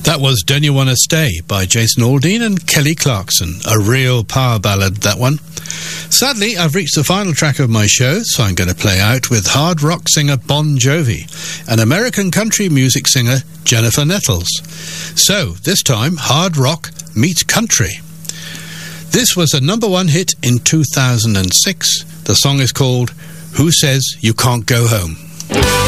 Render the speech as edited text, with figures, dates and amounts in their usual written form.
That was Don't You Wanna Stay by Jason Aldean and Kelly Clarkson. A real power ballad, that one. Sadly, I've reached the final track of my show, so I'm going to play out with hard rock singer Bon Jovi and American country music singer Jennifer Nettles. So, this time, hard rock meets country. This was a #1 hit in 2006. The song is called Who Says You Can't Go Home?